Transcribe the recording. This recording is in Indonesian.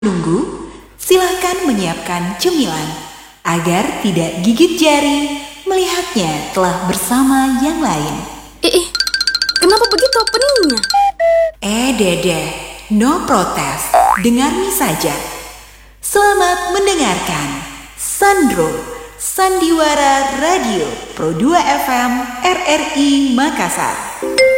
Nunggu, silahkan menyiapkan cemilan agar tidak gigit jari melihatnya telah bersama yang lain. Kenapa begitu openingnya? Dede, no protes, dengarni saja. Selamat mendengarkan Sandro, Sandiwara Radio Pro 2 FM RRI Makassar.